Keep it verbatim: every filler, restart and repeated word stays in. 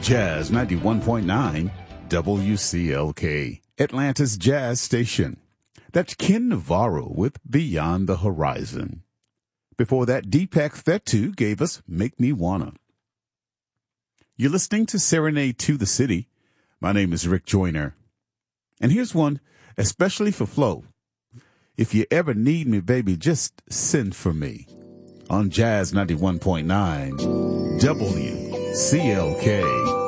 Jazz ninety-one point nine W C L K, Atlanta's jazz station. That's Ken Navarro with Beyond the Horizon. Before that, Deepak Fetu gave us Make Me Wanna. You're listening to Serenade to the City. My name is Rick Joyner. And here's one especially for Flo. If you ever need me, baby, just send for me. On Jazz ninety-one point nine W C L K.